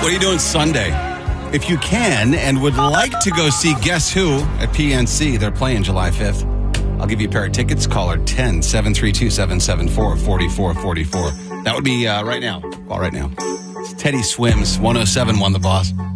What are you doing Sunday? If you can and would like to go see Guess Who at PNC, they're playing July 5th. I'll give you a pair of tickets. Caller 10-732-774-4444. That would be right now. Call right now. It's Teddy Swims, 107 won The Boss.